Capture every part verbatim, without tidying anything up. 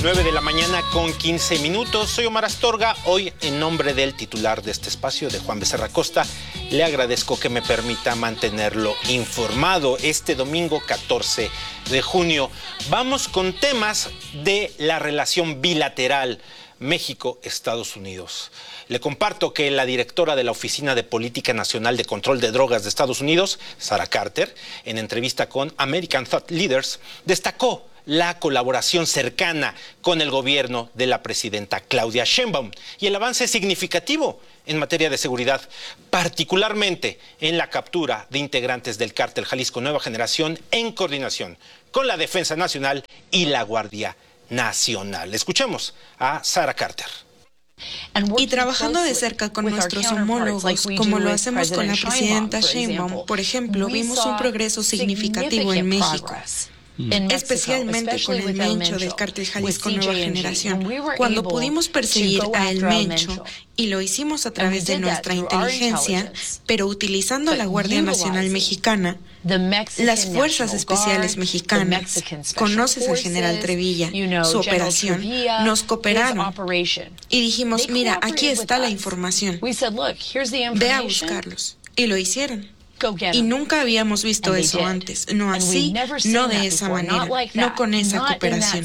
nueve de la mañana con quince minutos. Soy Omar Astorga. Hoy, en nombre del titular de este espacio, de Juan Becerra Costa, le agradezco que me permita mantenerlo informado este domingo catorce de junio. Vamos con temas de la relación bilateral México-Estados Unidos. Le comparto que la directora de la Oficina de Política Nacional de Control de Drogas de Estados Unidos, Sarah Carter, en entrevista con American Thought Leaders, destacó la colaboración cercana con el gobierno de la presidenta Claudia Sheinbaum y el avance significativo en materia de seguridad, particularmente en la captura de integrantes del cártel Jalisco Nueva Generación en coordinación con la Defensa Nacional y la Guardia Nacional. Escuchemos a Sarah Carter. Y trabajando de cerca con nuestros homólogos, como lo hacemos con la presidenta Sheinbaum, por ejemplo, vimos un progreso significativo en México, especialmente con el Mencho del cártel Jalisco Nueva Generación, cuando pudimos perseguir a El Mencho, y lo hicimos a través de nuestra inteligencia, pero utilizando la Guardia Nacional Mexicana, las Fuerzas Especiales Mexicanas, conoces al general Trevilla, su operación, nos cooperaron y dijimos, mira, aquí está la información, ve a buscarlos, y lo hicieron. Y nunca habíamos visto eso antes, no así, no de esa manera, no con esa cooperación.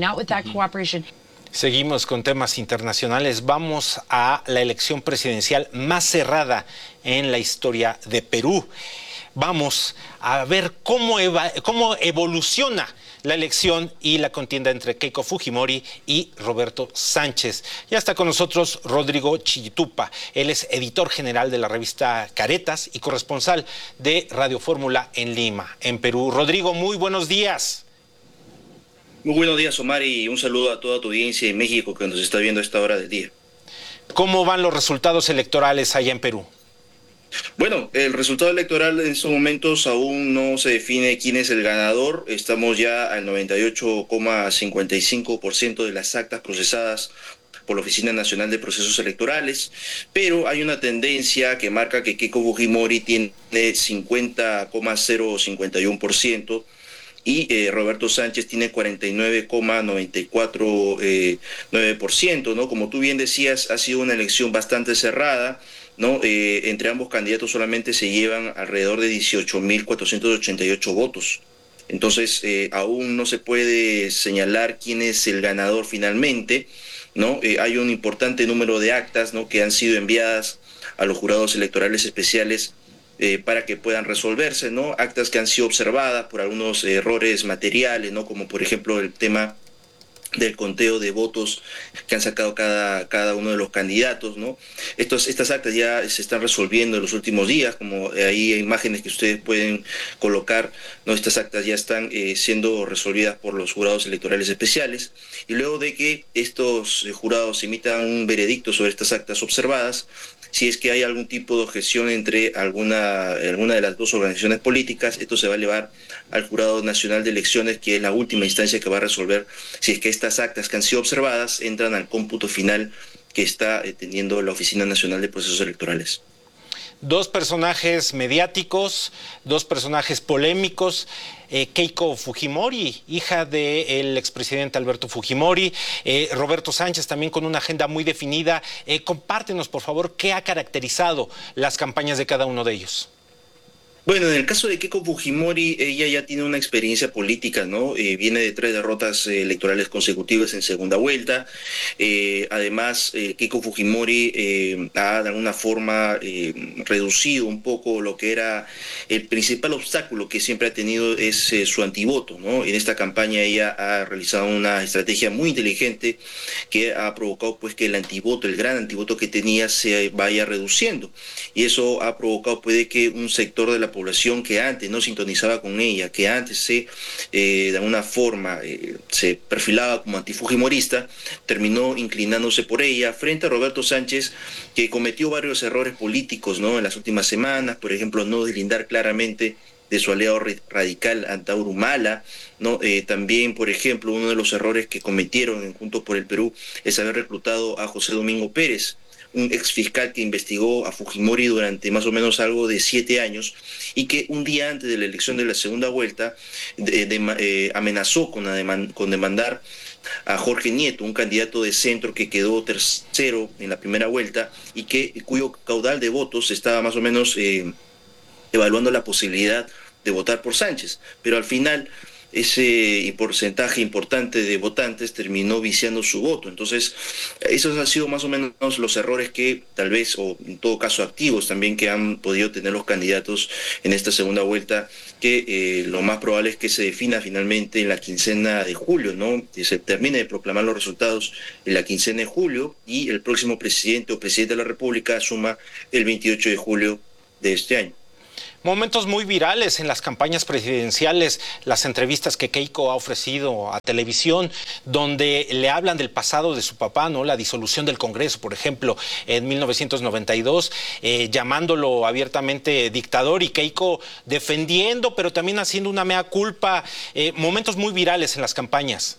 Seguimos con temas internacionales. Vamos a la elección presidencial más cerrada en la historia de Perú. Vamos a ver cómo, eva- cómo evoluciona la elección y la contienda entre Keiko Fujimori y Roberto Sánchez. Ya está con nosotros Rodrigo Chillitupa. Él es editor general de la revista Caretas y corresponsal de Radio Fórmula en Lima, en Perú. Rodrigo, muy buenos días. Muy buenos días, Omar, y un saludo a toda tu audiencia en México que nos está viendo a esta hora del día. ¿Cómo van los resultados electorales allá en Perú? Bueno, el resultado electoral en estos momentos aún no se define quién es el ganador. Estamos ya al noventa y ocho coma cincuenta y cinco por ciento de las actas procesadas por la Oficina Nacional de Procesos Electorales, pero hay una tendencia que marca que Keiko Fujimori tiene cincuenta coma cero cincuenta y uno por ciento y eh, Roberto Sánchez tiene cuarenta y nueve coma noventa y cuatro por ciento, eh, nueve por ciento, ¿no? Como tú bien decías, ha sido una elección bastante cerrada, ¿no? Eh, entre ambos candidatos solamente se llevan alrededor de dieciocho mil cuatrocientos ochenta y ocho votos. Entonces, eh, aún no se puede señalar quién es el ganador finalmente, ¿no? Eh, hay un importante número de actas, ¿no?, que han sido enviadas a los jurados electorales especiales eh, para que puedan resolverse, ¿no? Actas que han sido observadas por algunos errores materiales, ¿no?, como por ejemplo el tema del conteo de votos que han sacado cada, cada uno de los candidatos, ¿no? Estos, estas actas ya se están resolviendo en los últimos días, como ahí hay imágenes que ustedes pueden colocar, ¿no? Estas actas ya están eh, siendo resolvidas por los jurados electorales especiales, y luego de que estos eh, jurados emitan un veredicto sobre estas actas observadas, si es que hay algún tipo de objeción entre alguna, alguna de las dos organizaciones políticas, esto se va a elevar al Jurado Nacional de Elecciones, que es la última instancia que va a resolver si es que estas actas que han sido observadas entran al cómputo final que está eh, teniendo la Oficina Nacional de Procesos Electorales. Dos personajes mediáticos, dos personajes polémicos. Eh, Keiko Fujimori, hija del expresidente Alberto Fujimori, eh, Roberto Sánchez, también con una agenda muy definida. Eh, compártenos, por favor, qué ha caracterizado las campañas de cada uno de ellos. Bueno, en el caso de Keiko Fujimori, ella ya tiene una experiencia política, ¿no? Eh, viene de tres derrotas eh, electorales consecutivas en segunda vuelta. Eh, además, eh, Keiko Fujimori eh, ha de alguna forma eh, reducido un poco lo que era el principal obstáculo que siempre ha tenido, es eh, su antivoto, ¿no? En esta campaña ella ha realizado una estrategia muy inteligente que ha provocado pues que el antivoto, el gran antivoto que tenía, se vaya reduciendo. Y eso ha provocado puede que un sector de la población que antes no sintonizaba con ella, que antes se eh, de alguna forma eh, se perfilaba como antifujimorista, terminó inclinándose por ella frente a Roberto Sánchez, que cometió varios errores políticos, ¿no?, en las últimas semanas, por ejemplo, no deslindar claramente de su aliado radical Antauro Humala, ¿no? Eh, también, por ejemplo, uno de los errores que cometieron en Juntos por el Perú es haber reclutado a José Domingo Pérez, un ex fiscal que investigó a Fujimori durante más o menos algo de siete años y que un día antes de la elección de la segunda vuelta de, de, eh, amenazó con, deman, con demandar a Jorge Nieto, un candidato de centro que quedó tercero en la primera vuelta y que cuyo caudal de votos estaba más o menos eh, evaluando la posibilidad de votar por Sánchez, pero al final ese porcentaje importante de votantes terminó viciando su voto. Entonces, esos han sido más o menos los errores que tal vez, o en todo caso activos también, que han podido tener los candidatos en esta segunda vuelta, que eh, lo más probable es que se defina finalmente en la quincena de julio, ¿no? Que se termine de proclamar los resultados en la quincena de julio y el próximo presidente o presidente de la República asuma el veintiocho de julio de este año. Momentos muy virales en las campañas presidenciales, las entrevistas que Keiko ha ofrecido a televisión, donde le hablan del pasado de su papá, ¿no? La disolución del Congreso, por ejemplo, en mil novecientos noventa y dos, eh, llamándolo abiertamente dictador, y Keiko defendiendo, pero también haciendo una mea culpa. Eh, momentos muy virales en las campañas.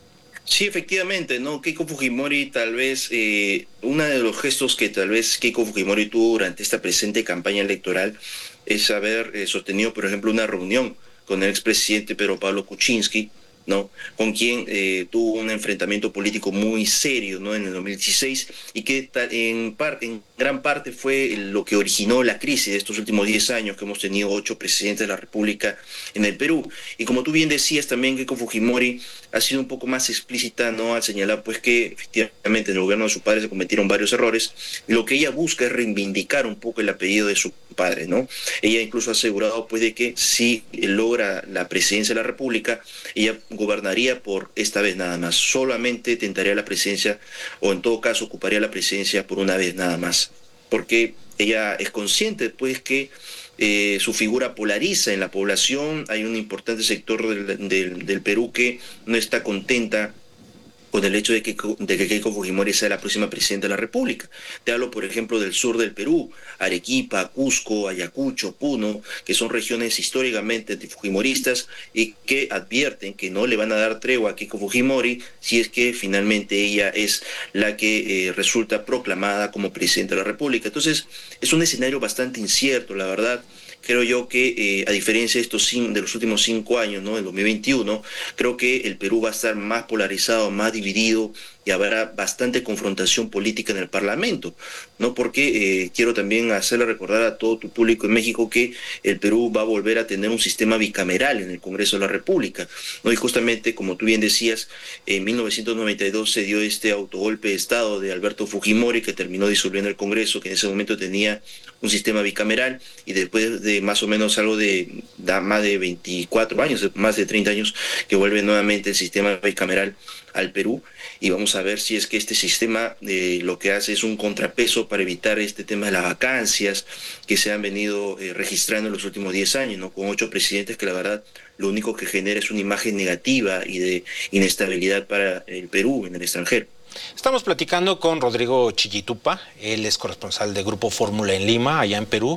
Sí, efectivamente, ¿no? Keiko Fujimori tal vez, eh, uno de los gestos que tal vez Keiko Fujimori tuvo durante esta presente campaña electoral es haber eh, sostenido, por ejemplo, una reunión con el expresidente Pedro Pablo Kuczynski, ¿no? Con quien eh, tuvo un enfrentamiento político muy serio, ¿no? En el dos mil dieciséis, y que en, par, en gran parte fue lo que originó la crisis de estos últimos diez años, que hemos tenido ocho presidentes de la República en el Perú. Y como tú bien decías también, Keiko Fujimori ha sido un poco más explícita, ¿no? Al señalar pues que efectivamente en el gobierno de su padre se cometieron varios errores, y lo que ella busca es reivindicar un poco el apellido de su padre, ¿no? Ella incluso ha asegurado pues de que si logra la presidencia de la República, ella gobernaría por esta vez nada más, solamente tentaría la presidencia, o en todo caso ocuparía la presidencia por una vez nada más, porque ella es consciente pues que eh, su figura polariza en la población. Hay un importante sector del, del, del Perú que no está contenta con el hecho de que, de que Keiko Fujimori sea la próxima presidenta de la República. Te hablo, por ejemplo, del sur del Perú, Arequipa, Cusco, Ayacucho, Puno, que son regiones históricamente antifujimoristas y que advierten que no le van a dar tregua a Keiko Fujimori si es que finalmente ella es la que eh, resulta proclamada como presidenta de la República. Entonces, es un escenario bastante incierto, la verdad. Creo yo que, eh, a diferencia de estos de los últimos cinco años, ¿no? En dos mil veintiuno, creo que el Perú va a estar más polarizado, más dividido, y habrá bastante confrontación política en el Parlamento, ¿no? Porque eh, quiero también hacerle recordar a todo tu público en México que el Perú va a volver a tener un sistema bicameral en el Congreso de la República, ¿no? Y justamente, como tú bien decías, en mil novecientos noventa y dos se dio este autogolpe de Estado de Alberto Fujimori, que terminó disolviendo el Congreso, que en ese momento tenía un sistema bicameral, y después de más o menos algo de, de más de veinticuatro años, más de treinta años, que vuelve nuevamente el sistema bicameral al Perú, y vamos a ver si es que este sistema eh, lo que hace es un contrapeso para evitar este tema de las vacancias que se han venido eh, registrando en los últimos diez años, ¿no? Con ocho presidentes que la verdad lo único que genera es una imagen negativa y de inestabilidad para el Perú en el extranjero. Estamos platicando con Rodrigo Chillitupa, él es corresponsal de Grupo Fórmula en Lima, allá en Perú.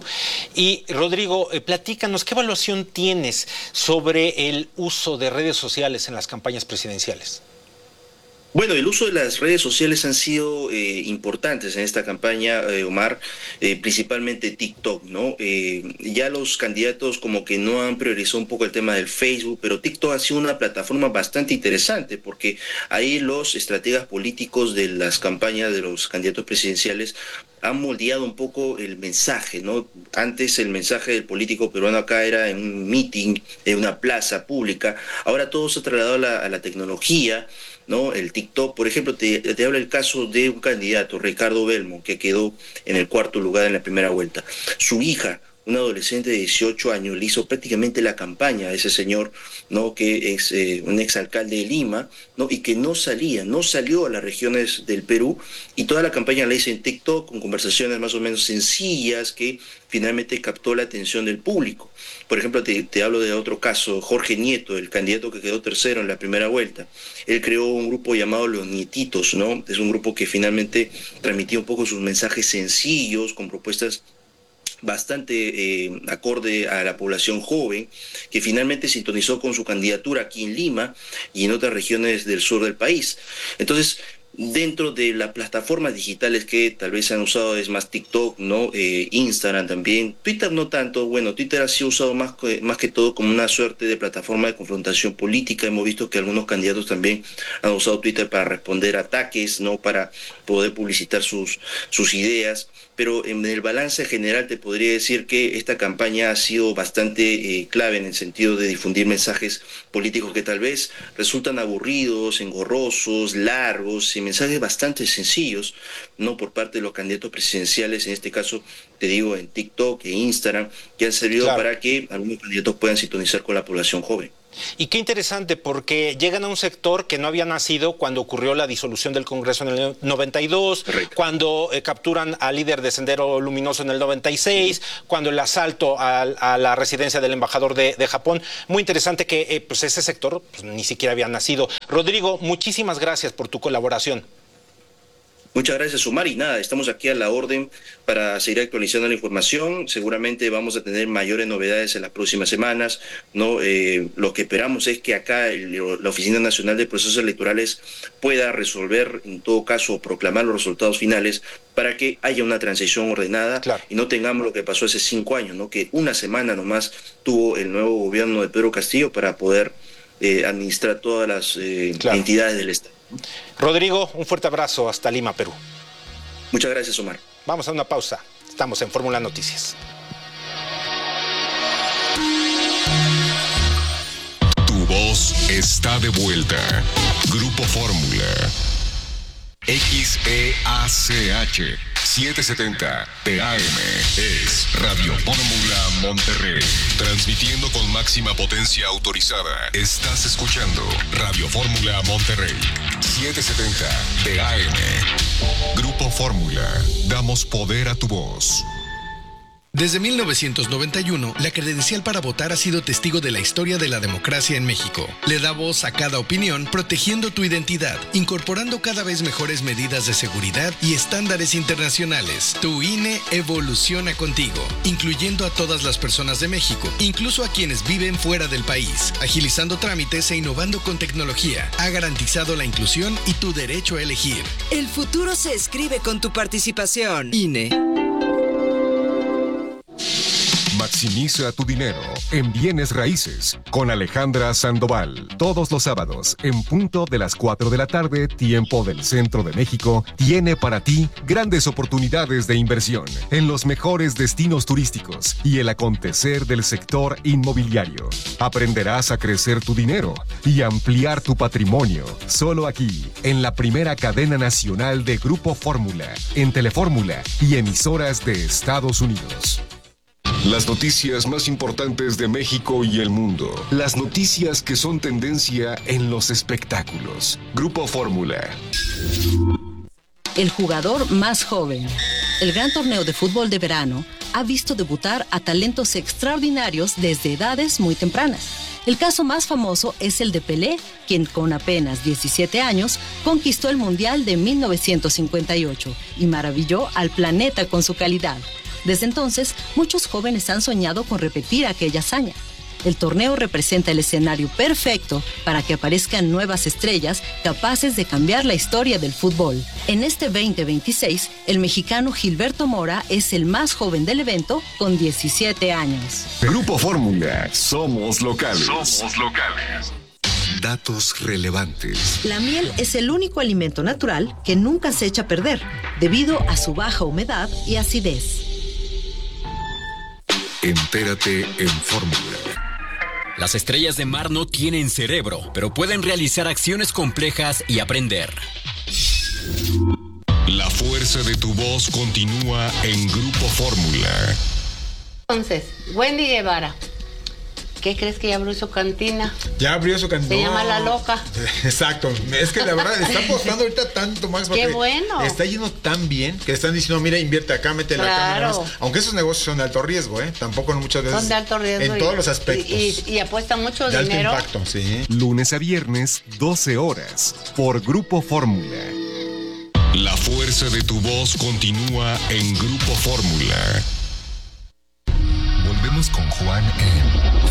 Y Rodrigo, eh, platícanos, ¿qué evaluación tienes sobre el uso de redes sociales en las campañas presidenciales? Bueno, el uso de las redes sociales han sido eh, importantes en esta campaña, eh, Omar, eh, principalmente TikTok, ¿no? Eh, ya los candidatos como que no han priorizado un poco el tema del Facebook, pero TikTok ha sido una plataforma bastante interesante porque ahí los estrategas políticos de las campañas de los candidatos presidenciales han moldeado un poco el mensaje, ¿no? Antes el mensaje del político peruano acá era en un meeting, en una plaza pública, ahora todo se ha trasladado a la, a la tecnología, ¿no? El TikTok, por ejemplo, te, te habla el caso de un candidato, Ricardo Belmont, que quedó en el cuarto lugar en la primera vuelta. Su hija, un adolescente de dieciocho años, le hizo prácticamente la campaña a ese señor, ¿no? Que es eh, un exalcalde de Lima, ¿no? Y que no salía, no salió a las regiones del Perú, y toda la campaña la hizo en TikTok con conversaciones más o menos sencillas que finalmente captó la atención del público. Por ejemplo, te, te hablo de otro caso, Jorge Nieto, el candidato que quedó tercero en la primera vuelta. Él creó un grupo llamado Los Nietitos, ¿no? Es un grupo que finalmente transmitía un poco sus mensajes sencillos, con propuestas bastante eh, acorde a la población joven, que finalmente sintonizó con su candidatura aquí en Lima y en otras regiones del sur del país. Entonces, dentro de las plataformas digitales que tal vez se han usado, es más TikTok, ¿no? Eh, Instagram también, Twitter no tanto. Bueno, Twitter ha sido usado más, más que todo como una suerte de plataforma de confrontación política. Hemos visto que algunos candidatos también han usado Twitter para responder a ataques, ¿no? Para poder publicitar sus, sus ideas. Pero en el balance general te podría decir que esta campaña ha sido bastante eh, clave en el sentido de difundir mensajes políticos que tal vez resultan aburridos, engorrosos, largos, y mensajes bastante sencillos, ¿no? Por parte de los candidatos presidenciales, en este caso, te digo, en TikTok e Instagram, que han servido claro. para que algunos candidatos puedan sintonizar con la población joven. Y qué interesante, porque llegan a un sector que no había nacido cuando ocurrió la disolución del Congreso en el noventa y dos, Correcto. cuando eh, capturan al líder de Sendero Luminoso en el noventa y seis, sí. cuando el asalto a, a la residencia del embajador de, de Japón. Muy interesante que eh, pues ese sector pues, ni siquiera había nacido. Rodrigo, muchísimas gracias por tu colaboración. Muchas gracias, Omar, y nada, estamos aquí a la orden para seguir actualizando la información. Seguramente vamos a tener mayores novedades en las próximas semanas, ¿no? Eh, lo que esperamos es que acá el, la Oficina Nacional de Procesos Electorales pueda resolver, en todo caso, proclamar los resultados finales para que haya una transición ordenada claro. y no tengamos lo que pasó hace cinco años, ¿no? Que una semana nomás tuvo el nuevo gobierno de Pedro Castillo para poder eh, administrar todas las eh, claro. entidades del Estado. Rodrigo, un fuerte abrazo hasta Lima, Perú. Muchas gracias, Omar. Vamos a una pausa. Estamos en Fórmula Noticias. Tu voz está de vuelta. Grupo Fórmula. X E A C H setecientos setenta T A M es Radio Fórmula Monterrey. Transmitiendo con máxima potencia autorizada. Estás escuchando Radio Fórmula Monterrey. setecientos setenta T A M. Grupo Fórmula. Damos poder a tu voz. Desde mil novecientos noventa y uno, la credencial para votar ha sido testigo de la historia de la democracia en México. Le da voz a cada opinión, protegiendo tu identidad, incorporando cada vez mejores medidas de seguridad y estándares internacionales. Tu I N E evoluciona contigo, incluyendo a todas las personas de México, incluso a quienes viven fuera del país. Agilizando trámites e innovando con tecnología, ha garantizado la inclusión y tu derecho a elegir. El futuro se escribe con tu participación. I N E. Maximiza tu dinero en bienes raíces con Alejandra Sandoval. Todos los sábados, en punto de las cuatro de la tarde, tiempo del centro de México, tiene para ti grandes oportunidades de inversión en los mejores destinos turísticos y el acontecer del sector inmobiliario. Aprenderás a crecer tu dinero y ampliar tu patrimonio. Solo aquí, en la primera cadena nacional de Grupo Fórmula, en Telefórmula y emisoras de Estados Unidos. Las noticias más importantes de México y el mundo. Las noticias que son tendencia en los espectáculos. Grupo Fórmula. El jugador más joven. El gran torneo de fútbol de verano ha visto debutar a talentos extraordinarios desde edades muy tempranas. El caso más famoso es el de Pelé, quien con apenas diecisiete años conquistó el Mundial de mil novecientos cincuenta y ocho y maravilló al planeta con su calidad. Desde entonces, muchos jóvenes han soñado con repetir aquella hazaña. El torneo representa el escenario perfecto para que aparezcan nuevas estrellas capaces de cambiar la historia del fútbol. En este veinte veintiséis, el mexicano Gilberto Mora es el más joven del evento con diecisiete años. Grupo Fórmula, somos locales. Somos locales. Datos relevantes. La miel es el único alimento natural que nunca se echa a perder, debido a su baja humedad y acidez. Entérate en Fórmula. Las estrellas de mar no tienen cerebro, pero pueden realizar acciones complejas y aprender. La fuerza de tu voz continúa en Grupo Fórmula. Entonces, Wendy Guevara, ¿qué crees que ya abrió su cantina? Ya abrió su cantina. Se llama La Loca. Exacto. Es que la verdad está apostando ahorita tanto más. Qué bueno. Está yendo tan bien que están diciendo, mira, invierte acá, mete la claro. cámara. Aunque esos negocios son de alto riesgo, ¿eh? Tampoco muchas veces. Son de alto riesgo. En todos los aspectos. Y, y, y apuesta mucho de dinero. Alto impacto, sí. Lunes a viernes, doce horas, por Grupo Fórmula. La fuerza de tu voz continúa en Grupo Fórmula. Volvemos con Juan en